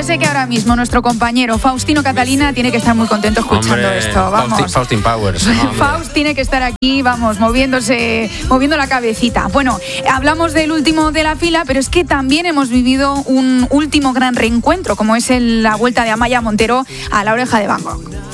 sé que ahora mismo nuestro compañero Faustino Catalina tiene que estar muy contento escuchando esto. Vamos. Faustin Powers. Faust tiene que estar aquí, vamos, moviendo la cabecita. Bueno, hablamos del último de la fila, pero es que también hemos vivido un último gran reencuentro, como es la vuelta de Amaya Montero a La Oreja de Van Gogh.